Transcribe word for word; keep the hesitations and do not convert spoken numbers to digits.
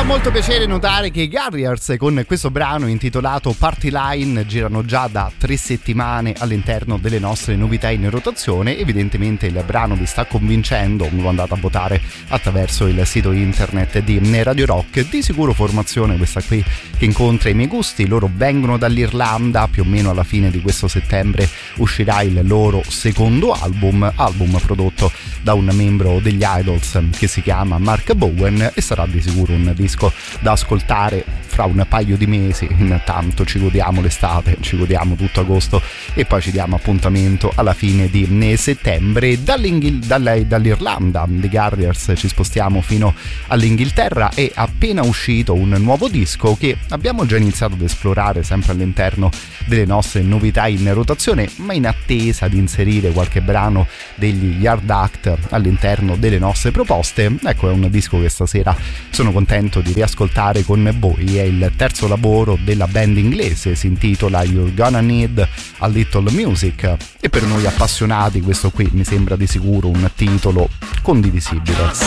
fa molto piacere notare che i Garriers con questo brano intitolato Party Line girano già da tre settimane all'interno delle nostre novità in rotazione. Evidentemente il brano vi sta convincendo, lo andate a votare attraverso il sito internet di Radio Rock. Di sicuro formazione questa qui che incontra i miei gusti. Loro vengono dall'Irlanda, più o meno alla fine di questo settembre uscirà il loro secondo album, album prodotto da un membro degli Idols che si chiama Mark Bowen, e sarà di sicuro un disco da ascoltare fra un paio di mesi. Intanto ci godiamo l'estate, ci godiamo tutto agosto e poi ci diamo appuntamento alla fine di settembre. Dall'Irlanda dei Garriers ci spostiamo fino all'Inghilterra. È appena uscito un nuovo disco che abbiamo già iniziato ad esplorare sempre all'interno delle nostre novità in rotazione, ma in attesa di inserire qualche brano degli Yard Act all'interno delle nostre proposte. Ecco, è un disco che stasera sono contento di riascoltare con voi. È il terzo lavoro della band inglese, si intitola You're Gonna Need a Little Music, e per noi appassionati questo qui mi sembra di sicuro un titolo condivisibile.